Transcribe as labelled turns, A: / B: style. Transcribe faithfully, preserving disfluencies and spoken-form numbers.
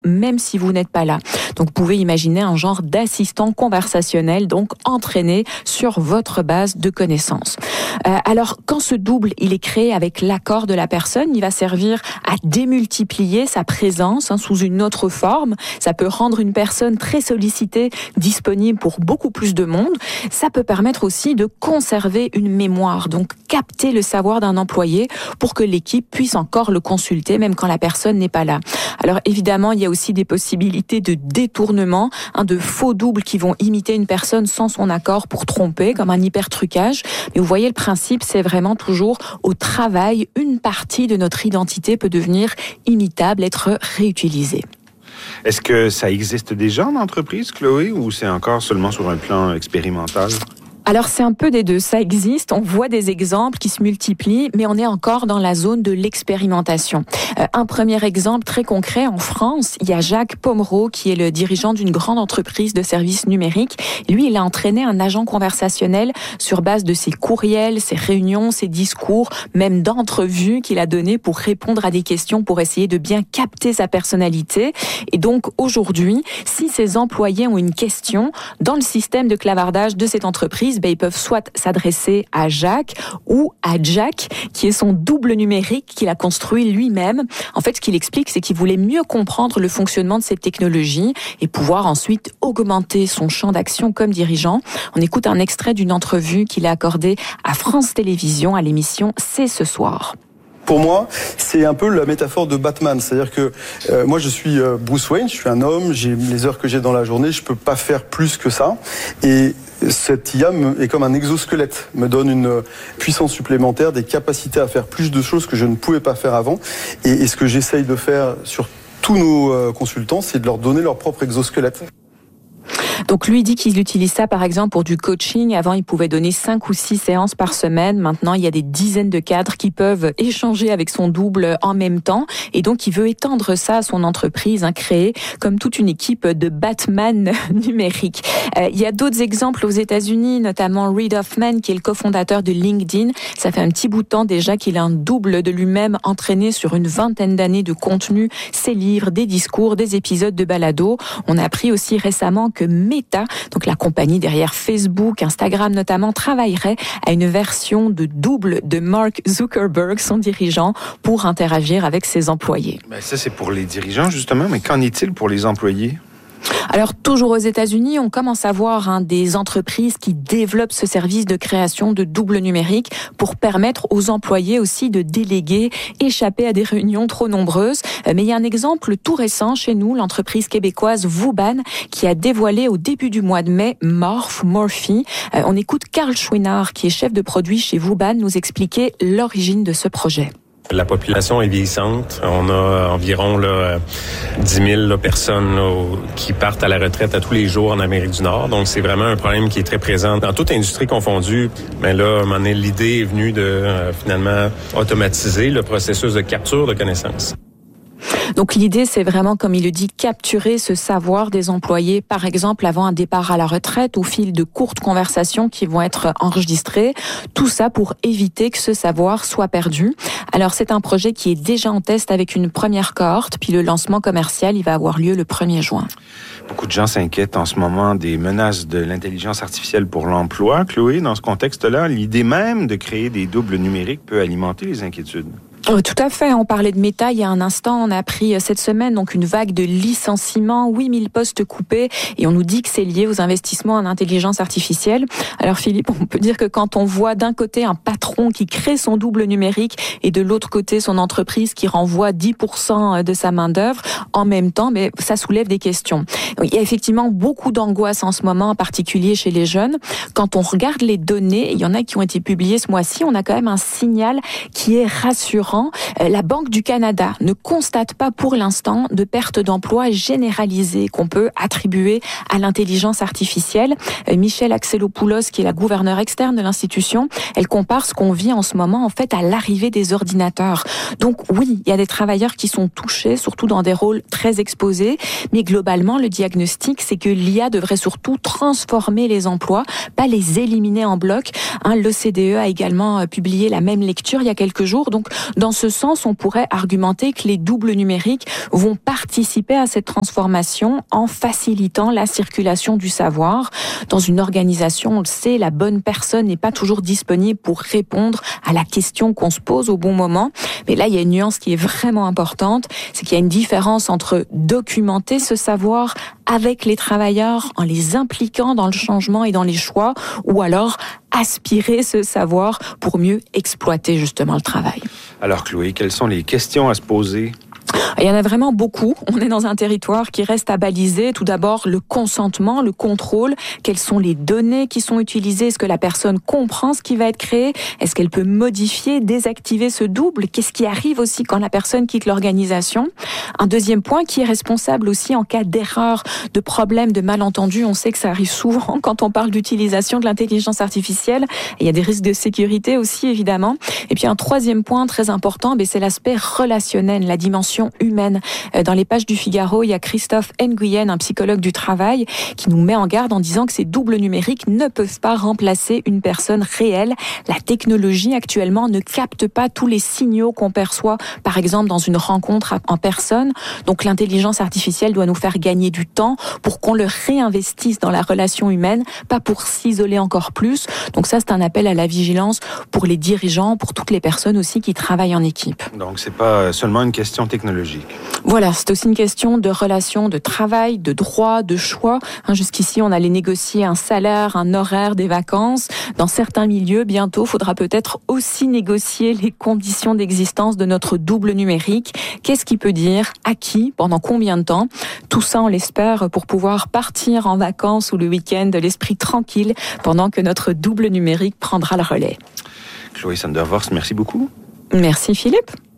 A: même si vous n'êtes pas là. Donc vous pouvez imaginer un genre d'assistant conversationnel, donc entraîné sur votre base de connaissances. Euh, alors quand ce double il est créé avec l'accord de la personne, il va servir à démultiplier sa présence hein, sous une autre forme. Ça peut rendre une personne très sollicitée disponible pour beaucoup plus de monde. Ça peut permettre aussi de conserver une mémoire, donc capter le savoir d'un employé pour que l'équipe puisse encore le consulter même quand la personne n'est pas là. Alors évidemment, il y a aussi des possibilités de détournement, hein, de faux doubles qui vont imiter une personne sans son accord pour tromper, comme un hypertrucage. Mais vous voyez, le principe, c'est vraiment toujours au travail, une partie de notre identité peut devenir imitable, être réutilisée.
B: Est-ce que ça existe déjà en entreprise, Chloé, ou c'est encore seulement sur un plan expérimental?
A: Alors c'est un peu des deux, ça existe, on voit des exemples qui se multiplient, mais on est encore dans la zone de l'expérimentation. Euh, un premier exemple très concret, en France, il y a Jacques Pomereau qui est le dirigeant d'une grande entreprise de services numériques. Lui, il a entraîné un agent conversationnel sur base de ses courriels, ses réunions, ses discours, même d'entrevues qu'il a donné pour répondre à des questions, pour essayer de bien capter sa personnalité. Et donc aujourd'hui, si ses employés ont une question, dans le système de clavardage de cette entreprise, ben, ils peuvent soit s'adresser à Jacques ou à Jack, qui est son double numérique qu'il a construit lui-même. En fait, ce qu'il explique, c'est qu'il voulait mieux comprendre le fonctionnement de ces technologies et pouvoir ensuite augmenter son champ d'action comme dirigeant. On écoute un extrait d'une entrevue qu'il a accordée à France Télévisions à l'émission C'est ce soir.
C: Pour moi, c'est un peu la métaphore de Batman. C'est-à-dire que euh, moi, je suis euh, Bruce Wayne, je suis un homme, j'ai les heures que j'ai dans la journée, je peux pas faire plus que ça. Et cette I A est comme un exosquelette, me donne une puissance supplémentaire, des capacités à faire plus de choses que je ne pouvais pas faire avant. Et, et ce que j'essaye de faire sur tous nos euh, consultants, c'est de leur donner leur propre exosquelette.
A: Donc lui dit qu'il utilise ça par exemple pour du coaching. Avant, il pouvait donner cinq ou six séances par semaine. Maintenant, il y a des dizaines de cadres qui peuvent échanger avec son double en même temps. Et donc, il veut étendre ça à son entreprise, hein, créer comme toute une équipe de Batman numérique. Euh, il y a d'autres exemples aux États-Unis, notamment Reid Hoffman, qui est le cofondateur de LinkedIn. Ça fait un petit bout de temps déjà qu'il a un double de lui-même entraîné sur une vingtaine d'années de contenu, ses livres, des discours, des épisodes de balado. On a appris aussi récemment que Meta, donc la compagnie derrière Facebook, Instagram notamment, travaillerait à une version de double de Mark Zuckerberg, son dirigeant, pour interagir avec ses employés.
B: Ben ça, c'est pour les dirigeants, justement, mais qu'en est-il pour les employés?
A: Alors, toujours aux États-Unis, on commence à voir hein, des entreprises qui développent ce service de création de double numérique pour permettre aux employés aussi de déléguer, échapper à des réunions trop nombreuses. Mais il y a un exemple tout récent chez nous, l'entreprise québécoise Wooban, qui a dévoilé au début du mois de mai Morph, Morphy. Euh, on écoute Carl Chouinard, qui est chef de produit chez Wooban, nous expliquer l'origine de ce projet.
D: La population est vieillissante. On a environ là, dix mille là, personnes là, qui partent à la retraite à tous les jours en Amérique du Nord. Donc, c'est vraiment un problème qui est très présent dans toute industrie confondue. Mais là, à un moment donné, l'idée est venue de euh, finalement automatiser le processus de capture de connaissances.
A: Donc l'idée, c'est vraiment, comme il le dit, capturer ce savoir des employés, par exemple avant un départ à la retraite, au fil de courtes conversations qui vont être enregistrées. Tout ça pour éviter que ce savoir soit perdu. Alors c'est un projet qui est déjà en test avec une première cohorte, puis le lancement commercial, il va avoir lieu le premier juin.
B: Beaucoup de gens s'inquiètent en ce moment des menaces de l'intelligence artificielle pour l'emploi. Chloé, dans ce contexte-là, l'idée même de créer des doubles numériques peut alimenter les inquiétudes.
A: Tout à fait. On parlait de Meta il y a un instant. On a appris cette semaine donc une vague de licenciements, huit mille postes coupés, et on nous dit que c'est lié aux investissements en intelligence artificielle. Alors Philippe, on peut dire que quand on voit d'un côté un patron qui crée son double numérique et de l'autre côté son entreprise qui renvoie dix pour cent de sa main-d'œuvre en même temps, mais ça soulève des questions. Il y a effectivement beaucoup d'angoisse en ce moment, en particulier chez les jeunes. Quand on regarde les données, il y en a qui ont été publiées ce mois-ci, on a quand même un signal qui est rassurant. La Banque du Canada ne constate pas pour l'instant de perte d'emploi généralisée qu'on peut attribuer à l'intelligence artificielle. Michelle Axelopoulos, qui est la gouverneure externe de l'institution, elle compare ce qu'on vit en ce moment en fait à l'arrivée des ordinateurs. Donc oui, il y a des travailleurs qui sont touchés, surtout dans des rôles très exposés, mais globalement le diagnostic, c'est que l'I A devrait surtout transformer les emplois, pas les éliminer en bloc. Hein, l'O C D E a également publié la même lecture il y a quelques jours. Donc Dans ce sens, on pourrait argumenter que les doubles numériques vont participer à cette transformation en facilitant la circulation du savoir. Dans une organisation, on le sait, la bonne personne n'est pas toujours disponible pour répondre à la question qu'on se pose au bon moment. Mais là, il y a une nuance qui est vraiment importante, c'est qu'il y a une différence entre documenter ce savoir avec les travailleurs en les impliquant dans le changement et dans les choix, ou alors aspirer ce savoir pour mieux exploiter justement le travail.
B: Alors Chloé, quelles sont les questions à se poser?
A: Il y en a vraiment beaucoup. On est dans un territoire qui reste à baliser. Tout d'abord, le consentement, le contrôle. Quelles sont les données qui sont utilisées? Est-ce que la personne comprend ce qui va être créé? Est-ce qu'elle peut modifier, désactiver ce double? Qu'est-ce qui arrive aussi quand la personne quitte l'organisation? Un deuxième point, qui est responsable aussi en cas d'erreur, de problème, de malentendu? On sait que ça arrive souvent quand on parle d'utilisation de l'intelligence artificielle. Et il y a des risques de sécurité aussi, évidemment. Et puis un troisième point très important, c'est l'aspect relationnel, la dimension humaine. Dans les pages du Figaro, il y a Christophe Nguyen, un psychologue du travail, qui nous met en garde en disant que ces doubles numériques ne peuvent pas remplacer une personne réelle. La technologie actuellement ne capte pas tous les signaux qu'on perçoit, par exemple dans une rencontre en personne. Donc l'intelligence artificielle doit nous faire gagner du temps pour qu'on le réinvestisse dans la relation humaine, pas pour s'isoler encore plus. Donc ça, c'est un appel à la vigilance pour les dirigeants, pour toutes les personnes aussi qui travaillent en équipe.
B: Donc c'est pas seulement une question technologique.
A: Voilà, c'est aussi une question de relations, de travail, de droit, de choix. Hein, jusqu'ici, on allait négocier un salaire, un horaire, des vacances. Dans certains milieux, bientôt, faudra peut-être aussi négocier les conditions d'existence de notre double numérique. Qu'est-ce qu'il peut dire? À qui? Pendant combien de temps? Tout ça, on l'espère, pour pouvoir partir en vacances ou le week-end de l'esprit tranquille pendant que notre double numérique prendra le relais.
B: Chloé Sandervorst, merci beaucoup.
A: Merci Philippe.